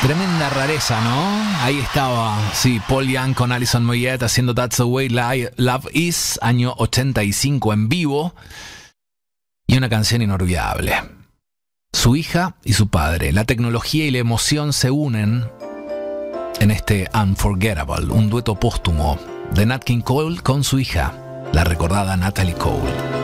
Tremenda rareza, ¿no? Ahí estaba, sí, Paul Young con Alison Moyet haciendo That's the Way Love Is, año 85 en vivo. Y una canción inolvidable. Su hija y su padre, la tecnología y la emoción se unen en este Unforgettable, un dueto póstumo de Nat King Cole con su hija, la recordada Natalie Cole.